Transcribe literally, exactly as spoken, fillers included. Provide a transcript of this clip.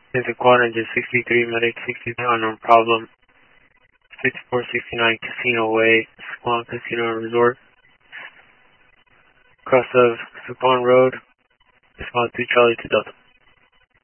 Visit Quadrant sixty-three, Medic sixty-three, unknown problem. fifty-four sixty-nine Casino Way, Squam Casino and Resort. Cross of Supon Road, respond to Charlie to Delta.